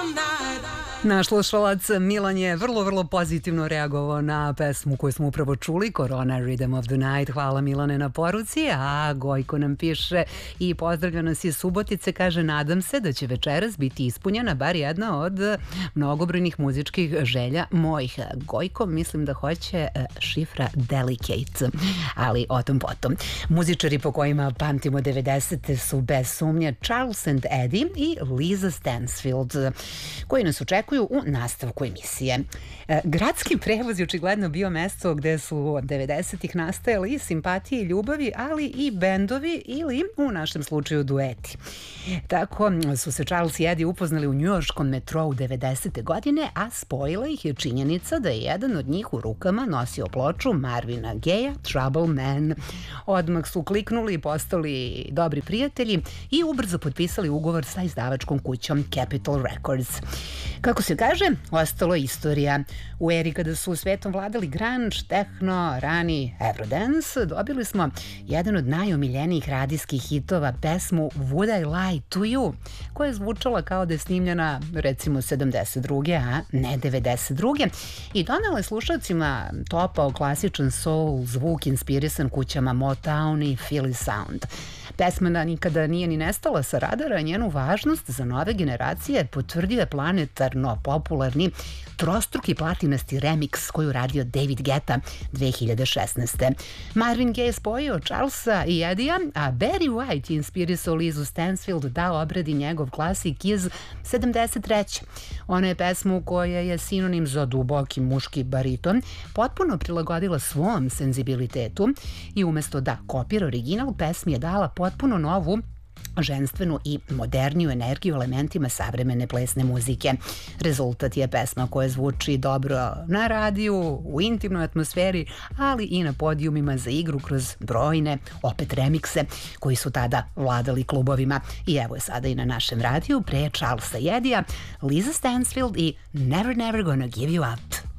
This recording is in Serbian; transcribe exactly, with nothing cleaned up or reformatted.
Naš slušalac Milan je vrlo, vrlo pozitivno reagovao na pesmu koju smo upravo čuli, Corona Rhythm of the Night. Hvala Milane na poruci, a Gojko nam piše i pozdravlja nas iz Subotice, kaže nadam se da će večeras biti ispunjena bar jedna od mnogobrojnih muzičkih želja mojih. Gojko mislim da hoće šifra Delicate, ali o tom potom. Muzičari po kojima pamtimo devedesete su bez sumnje Charles and Eddie i Lisa Stansfield, koji nas očekuju u nastavku emisije. Gradski prevoz je očigledno bio mesto gde su devedesetih nastajali i simpatije i ljubavi, ali i bendovi ili u našem slučaju dueti. Tako su se Charles i Eddie upoznali u njujorškom metrou devedesete godine, a spojila ih je činjenica da je jedan od njih u rukama nosio ploču Marvina Gaye, Trouble Man. Odmah su kliknuli i postali dobri prijatelji i ubrzo potpisali ugovor sa izdavačkom kućom Capitol Records. Kako se kaže, ostalo je istorija. U eri kada su svetom vladali grunge, techno, rani Eurodance, dobili smo jedan od najomiljenijih radijskih hitova, pesmu Would I Lie to You, koja je zvučala kao da je snimljena recimo sedamdeset druge, a ne devedeset druge i donala je slušalcima topao klasičan soul zvuk inspirisan kućama Motown i Philly Sound. Pesma nikada nije ni nestala sa radara, njenu važnost za nove generacije potvrdio je planetarno popularni trostruki platinasti remix koju radio David Guetta dve hiljade šesnaeste. Marvin Gaye je spojio Charlesa i Eddija, a Barry White je inspirisao Lizu Stansfield da obradi njegov klasik iz sedamdeset treće. Ona je pesmu koja je sinonim za duboki muški bariton potpuno prilagodila svom senzibilitetu i umesto da kopira original, pesmi je dala potpuno novu ženstvenu i moderniju energiju elementima savremene plesne muzike. Rezultat je pesma koja zvuči dobro na radiju, u intimnoj atmosferi, ali i na podijumima za igru kroz brojne, opet remikse, koji su tada vladali klubovima. I evo je sada i na našem radiju, pre Charlesa i Eddija, Lisa Stansfield i Never Never Gonna Give You Up.